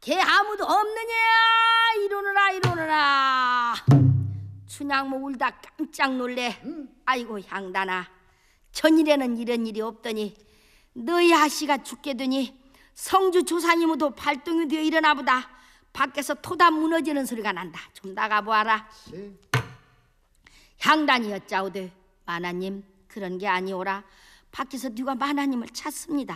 개 아무도 없느냐? 이러느라 이러느라. 춘향모 울다 깜짝 놀래. 아이고 향단아, 전일에는 이런 일이 없더니 너희 아씨가 죽게 되니 성주 조상이모도 발동이 되어 일어나 보다. 밖에서 토다 무너지는 소리가 난다. 좀 나가보아라. 향단이 여짜오되 마나님, 그런 게 아니오라. 밖에서 누가 마나님을 찾습니다.